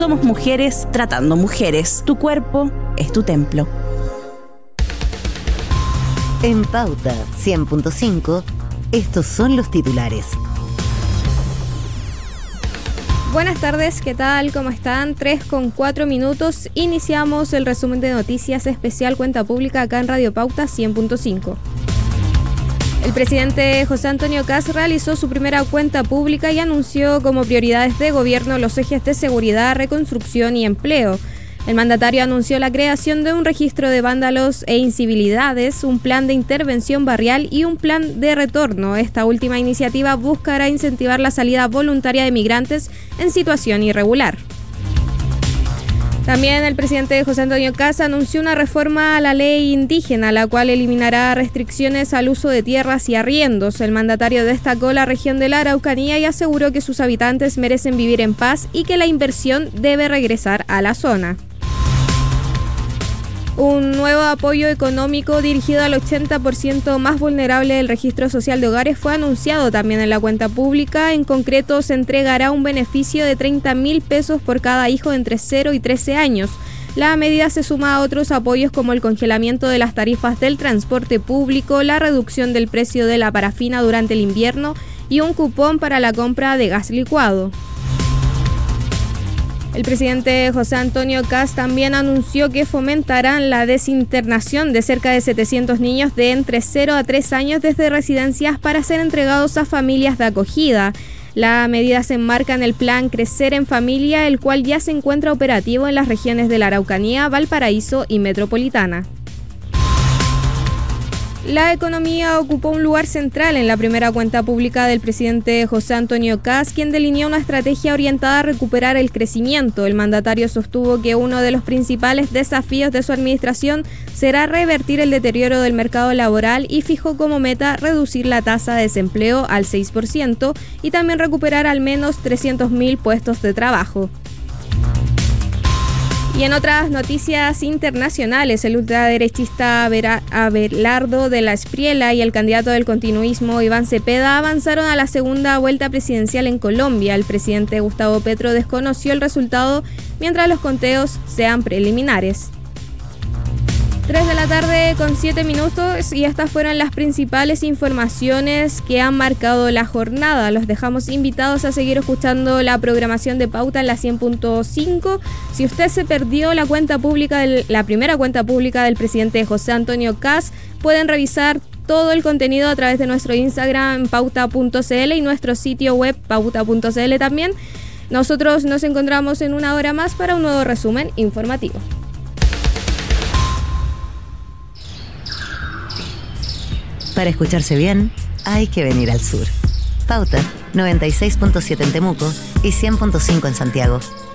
Somos mujeres tratando mujeres. Tu cuerpo es tu templo. En Pauta 100.5, estos son los titulares. Buenas tardes, ¿qué tal? ¿Cómo están? 3:04. Iniciamos el resumen de noticias especial Cuenta Pública acá en Radio Pauta 100.5. El presidente José Antonio Kast realizó su primera cuenta pública y anunció como prioridades de gobierno los ejes de seguridad, reconstrucción y empleo. El mandatario anunció la creación de un registro de vándalos e incivilidades, un plan de intervención barrial y un plan de retorno. Esta última iniciativa buscará incentivar la salida voluntaria de migrantes en situación irregular. También el presidente José Antonio Kast anunció una reforma a la ley indígena, la cual eliminará restricciones al uso de tierras y arriendos. El mandatario destacó la región de la Araucanía y aseguró que sus habitantes merecen vivir en paz y que la inversión debe regresar a la zona. Un nuevo apoyo económico dirigido al 80% más vulnerable del registro social de hogares fue anunciado también en la cuenta pública. En concreto, se entregará un beneficio de 30.000 pesos por cada hijo entre 0 y 13 años. La medida se suma a otros apoyos como el congelamiento de las tarifas del transporte público, la reducción del precio de la parafina durante el invierno y un cupón para la compra de gas licuado. El presidente José Antonio Kast también anunció que fomentarán la desinternación de cerca de 700 niños de entre 0 a 3 años desde residencias para ser entregados a familias de acogida. La medida se enmarca en el plan Crecer en Familia, el cual ya se encuentra operativo en las regiones de la Araucanía, Valparaíso y Metropolitana. La economía ocupó un lugar central en la primera cuenta pública del presidente José Antonio Kast, quien delineó una estrategia orientada a recuperar el crecimiento. El mandatario sostuvo que uno de los principales desafíos de su administración será revertir el deterioro del mercado laboral y fijó como meta reducir la tasa de desempleo al 6% y también recuperar al menos 300.000 puestos de trabajo. Y en otras noticias internacionales, el ultraderechista Abelardo de la Espriella y el candidato del continuismo Iván Cepeda avanzaron a la segunda vuelta presidencial en Colombia. El presidente Gustavo Petro desconoció el resultado mientras los conteos sean preliminares. 3:07 y estas fueron las principales informaciones que han marcado la jornada. Los dejamos invitados a seguir escuchando la programación de Pauta en la 100.5. Si usted se perdió la primera cuenta pública del presidente José Antonio Kast, pueden revisar todo el contenido a través de nuestro Instagram pauta.cl y nuestro sitio web pauta.cl también. Nosotros nos encontramos en una hora más para un nuevo resumen informativo. Para escucharse bien, hay que venir al sur. Pauta 96.7 en Temuco y 100.5 en Santiago.